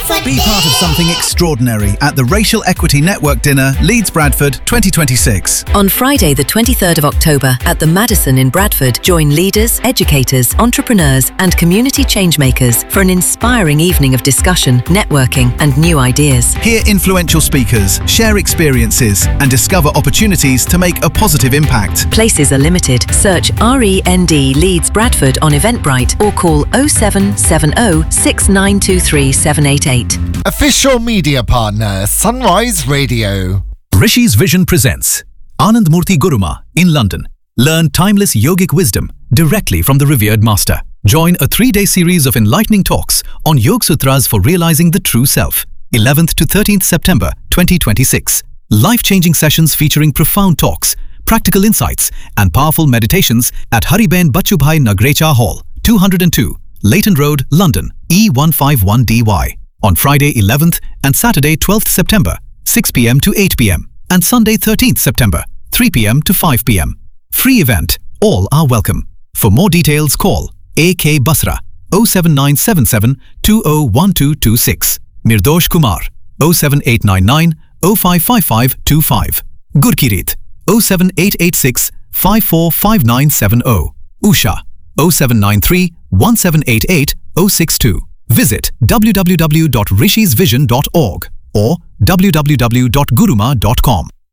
Bradford. Be part of something extraordinary at the Racial Equity Network Dinner, Leeds Bradford 2026. On Friday, the 23rd of October, at the Madison in Bradford, join leaders, educators, entrepreneurs, and community changemakers for an inspiring evening of discussion, networking, and new ideas. Hear influential speakers, share experiences, and discover opportunities to make a positive impact. Places are limited. Search REND Leeds Bradford on Eventbrite or call 0770 6923 788. Official media partner, Sunrise Radio. Rishi's Vision presents Anand Murthy Guruma in London. Learn timeless yogic wisdom directly from the revered master. Join a 3-day series of enlightening talks on Yog Sutras for realizing the true self. 11th to 13th September 2026. Life-changing sessions featuring profound talks, practical insights, and powerful meditations at Hariben Bachubhai Nagrecha Hall, 202, Leighton Road, London, E151DY. On Friday 11th and Saturday 12th September, 6 p.m. to 8 p.m. and Sunday 13th September, 3 p.m. to 5 p.m. Free event. All are welcome. For more details, call AK Basra 07977 201226. Mirdosh Kumar 07899 055525. Gurkirit 07886 545970. Usha 0793 1788 062. Visit www.rishisvision.org or www.guruma.com.